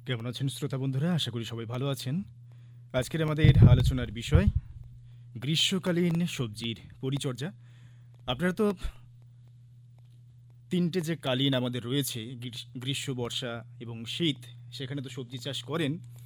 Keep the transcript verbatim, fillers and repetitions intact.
কেমন আছেন শ্রোতা বন্ধুরা? আশা করি সবাই ভালো আছেন। আজকের আমাদের আলোচনার বিষয় গ্রীষ্মকালীন সবজির পরিচর্যা। আপনারা তো তিন টে যে কালীন আমাদের রয়েছে গ্রীষ গ্রীষ্ম, বর্ষা এবং শীত, সেখানে তো সবজি চাষ করেন।